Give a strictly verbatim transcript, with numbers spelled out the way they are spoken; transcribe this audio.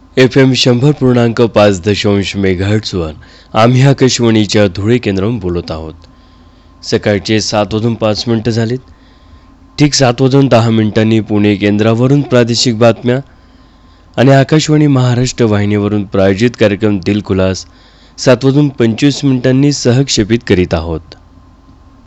F M शंभर पूर्णांक पाच दशांश मेगाहर्ट्झवर आम्ही आकाशवाणीच्या धुळे केंद्रावरून बोलत आहोत. सकाळचे सात वाजून पाच मिनिटं झालीत. ठीक सात वाजून दहा मिनिटांनी पुणे केंद्रावरून प्रादेशिक बातम्या आणि आकाशवाणी महाराष्ट्र वाहिनीवरून प्रायोजित कार्यक्रम दिलखुलास सात वाजून पंचवीस मिनिटांनी सहक्षेपित करीत आहोत.